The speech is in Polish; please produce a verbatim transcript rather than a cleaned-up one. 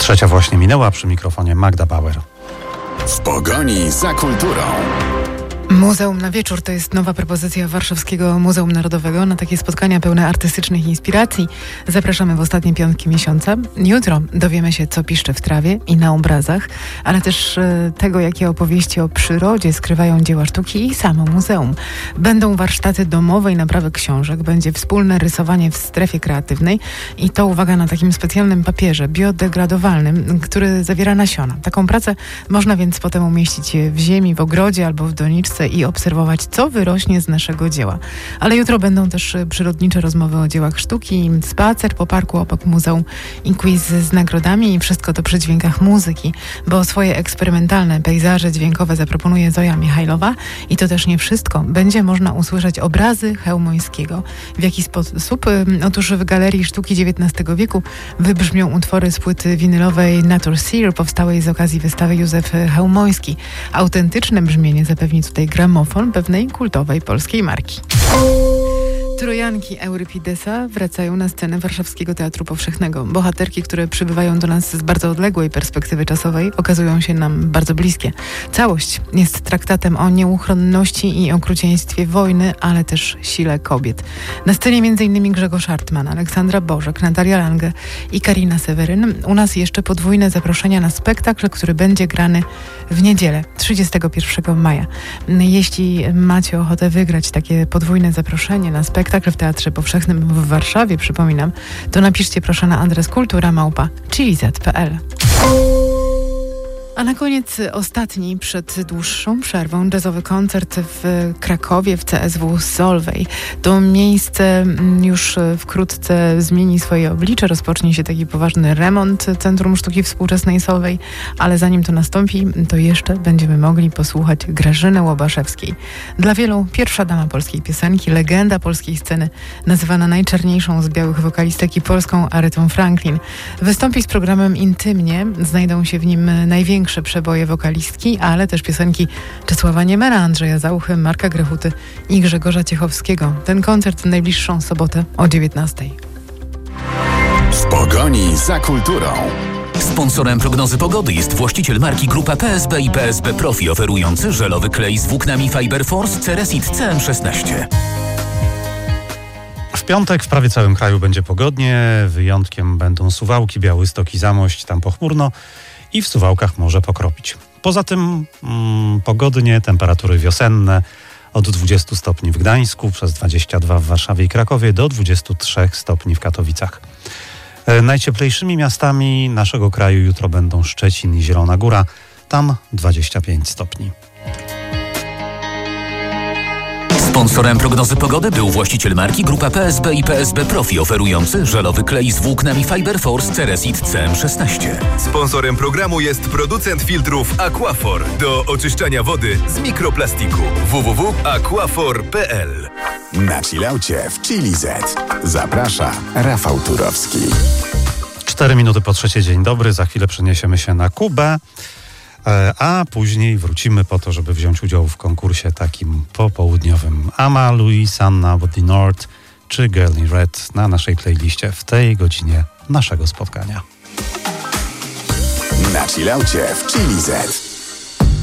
Trzecia właśnie minęła, przy mikrofonie Magda Bauer. W pogoni za kulturą. Muzeum na wieczór to jest nowa propozycja Warszawskiego Muzeum Narodowego. Na takie spotkania pełne artystycznych inspiracji zapraszamy w ostatnie piątki miesiąca. Jutro dowiemy się, co piszczy w trawie i na obrazach, ale też e, tego, jakie opowieści o przyrodzie skrywają dzieła sztuki i samo muzeum. Będą warsztaty domowe i naprawy książek, będzie wspólne rysowanie w strefie kreatywnej i to, uwaga, na takim specjalnym papierze biodegradowalnym, który zawiera nasiona. Taką pracę można więc potem umieścić w ziemi, w ogrodzie albo w doniczce i obserwować, co wyrośnie z naszego dzieła. Ale jutro będą też przyrodnicze rozmowy o dziełach sztuki, spacer po parku obok muzeum i quiz z nagrodami i wszystko to przy dźwiękach muzyki, bo swoje eksperymentalne pejzaże dźwiękowe zaproponuje Zoja Michajlowa i to też nie wszystko. Będzie można usłyszeć obrazy Chełmońskiego. W jaki sposób? Otóż w Galerii Sztuki dziewiętnastego wieku wybrzmią utwory z płyty winylowej Natur Seer powstałej z okazji wystawy Józef Chełmoński. Autentyczne brzmienie zapewni tutaj gramofon pewnej kultowej polskiej marki. Trojanki Eurypidesa wracają na scenę Warszawskiego Teatru Powszechnego. Bohaterki, które przybywają do nas z bardzo odległej perspektywy czasowej, okazują się nam bardzo bliskie. Całość jest traktatem o nieuchronności i okrucieństwie wojny, ale też sile kobiet. Na scenie m.in. Grzegorz Hartman, Aleksandra Bożek, Natalia Lange i Karina Seweryn. U nas jeszcze podwójne zaproszenia na spektakl, który będzie grany w niedzielę, trzydziestego pierwszego maja. Jeśli macie ochotę wygrać takie podwójne zaproszenie na spektakl, Spektakl w Teatrze Powszechnym w Warszawie, przypominam, to napiszcie proszę na adres kultura małpa chilizet kropka p l. A na koniec ostatni przed dłuższą przerwą jazzowy koncert w Krakowie w C S W Solvay. To miejsce już wkrótce zmieni swoje oblicze, rozpocznie się taki poważny remont Centrum Sztuki Współczesnej Solvay, ale zanim to nastąpi, to jeszcze będziemy mogli posłuchać Grażyny Łobaszewskiej. Dla wielu pierwsza dama polskiej piosenki, legenda polskiej sceny, nazywana najczarniejszą z białych wokalistek i polską Aretą Franklin. Wystąpi z programem Intymnie, znajdą się w nim największe przeboje wokalistki, ale też piosenki Czesława Niemera, Andrzeja Zauchy, Marka Grechuty i Grzegorza Ciechowskiego. Ten koncert w najbliższą sobotę o dziewiętnastej. W pogoni za kulturą. Sponsorem prognozy pogody jest właściciel marki Grupa P S B i P S B Profi, oferujący żelowy klej z włóknami Fiber Force Ceresit C M szesnaście. W piątek w prawie całym kraju będzie pogodnie. Wyjątkiem będą Suwałki, Białystok i Zamość, tam pochmurno i w Suwałkach może pokropić. Poza tym mm, pogodnie, temperatury wiosenne od dwudziestu stopni w Gdańsku, przez dwadzieścia dwa w Warszawie i Krakowie do dwudziestu trzech stopni w Katowicach. E, najcieplejszymi miastami naszego kraju jutro będą Szczecin i Zielona Góra, tam dwadzieścia pięć stopni. Sponsorem prognozy pogody był właściciel marki Grupa P S B i P S B Profi, oferujący żelowy klej z włóknami Fiber Force Ceresit C M szesnaście. Sponsorem programu jest producent filtrów Aquafor do oczyszczania wody z mikroplastiku. w w w kropka aquafor kropka p l. Na chillaucie w Chilizet. Zaprasza Rafał Turowski. Cztery minuty po trzeciej, dzień dobry. Za chwilę przeniesiemy się na Kubę, a później wrócimy po to, żeby wziąć udział w konkursie takim popołudniowym. Ama, Louis, Anna, Woody North czy Girl in Red na naszej playliście w tej godzinie naszego spotkania. Na chillaucie w Chilizet.